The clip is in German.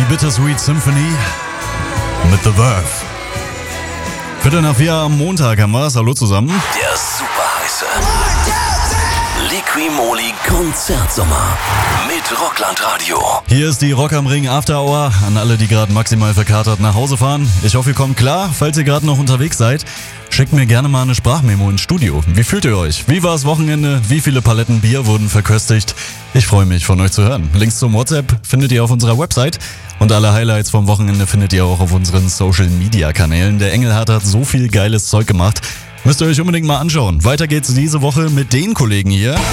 Bittersweet Symphony mit The Verve. 3:45 am Montag haben wir's. Hallo zusammen. Der superheiße Liqui-Moly Konzertsommer mit Rockland Radio. Hier ist die Rock am Ring After Hour. An alle, die gerade maximal verkatert nach Hause fahren. Ich hoffe, ihr kommt klar. Falls ihr gerade noch unterwegs seid, schickt mir gerne mal eine Sprachmemo ins Studio. Wie fühlt ihr euch? Wie war das Wochenende? Wie viele Paletten Bier wurden verköstigt? Ich freue mich, von euch zu hören. Links zum WhatsApp findet ihr auf unserer Website. Und alle Highlights vom Wochenende findet ihr auch auf unseren Social-Media-Kanälen. Der Engelhardt hat so viel geiles Zeug gemacht. Müsst ihr euch unbedingt mal anschauen. Weiter geht's diese Woche mit den Kollegen hier.